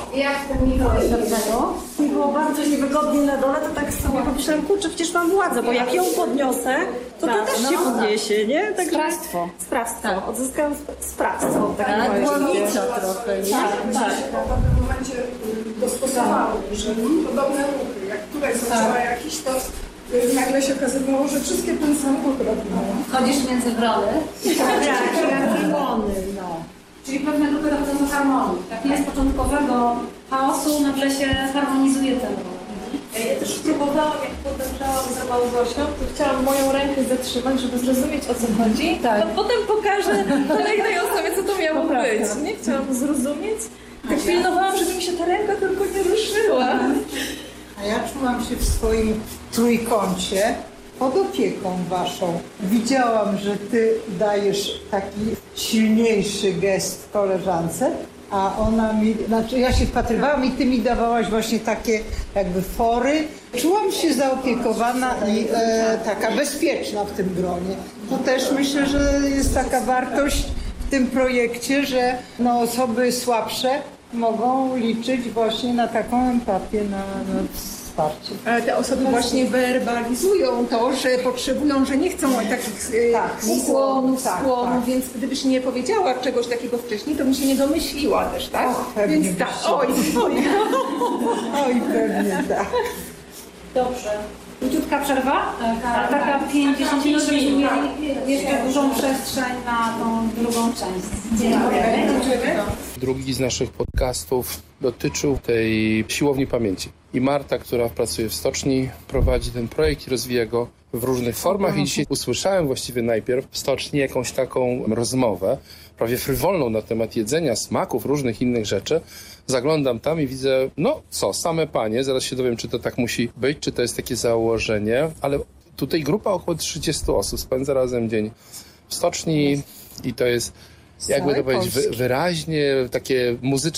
Jak w tym mikrodoświadczeniu? Mi było bardzo niewygodnie na dole, to tak sobie pomyślałam, kurczę, przecież mam władzę, bo jak ją podniosę, to też się podniesie, nie? Także Sprawstwo. Sprawstwo. Odzyskałam sprawstwo. Tak, Głowica trochę, nie? tak. W pewnym momencie dostosowało, że podobne ruchy, jak tutaj zaczęła jakiś, to nagle się okazywało, że wszystkie ten sam ruch robią. Wchodzisz między wrony. Tak, jak imony, no. Czyli pewne grupy dochodzą do harmonii. Tak nie z początkowego chaosu nagle się harmonizuje ten ruch. Ja też próbowałam, jak podążałam za Małgosią, to chciałam moją rękę zatrzymać, żeby zrozumieć, o co chodzi. Tak. A potem pokażę kolejnej osobie, co to miało być. Nie chciałam zrozumieć. Tak pilnowałam, żeby mi się ta ręka tylko nie ruszyła. A ja czułam się w swoim trójkącie pod opieką waszą. Widziałam, że ty dajesz taki silniejszy gest koleżance, a ona mi, znaczy ja się wpatrywałam i ty mi dawałaś właśnie takie jakby fory. Czułam się zaopiekowana i taka bezpieczna w tym gronie. To też myślę, że jest taka wartość w tym projekcie, że no, osoby słabsze mogą liczyć właśnie na taką empatię, na wsparcie. Ale te osoby właśnie werbalizują to, że potrzebują, że nie chcą takich skłonów, więc gdybyś nie powiedziała czegoś takiego wcześniej, to bym się nie domyśliła też, tak? pewnie Więc tak, byś się- oj. Oj, pewnie tak. Dobrze. Króciutka przerwa, ale taka 50 minut, żebyśmy mieli jeszcze dużą przestrzeń na tą drugą część. Dziękuję. Drugi z naszych podcastów dotyczył tej siłowni pamięci. I Marta, która pracuje w stoczni, prowadzi ten projekt i rozwija go w różnych formach. I dzisiaj usłyszałem właściwie najpierw w stoczni jakąś taką rozmowę, prawie frywolną na temat jedzenia, smaków, różnych innych rzeczy. Zaglądam tam i widzę, no co, same panie, zaraz się dowiem, czy to tak musi być, czy to jest takie założenie, ale tutaj grupa około 30 osób spędza razem dzień w stoczni i to jest, jakby to powiedzieć, wyraźnie takie muzyczne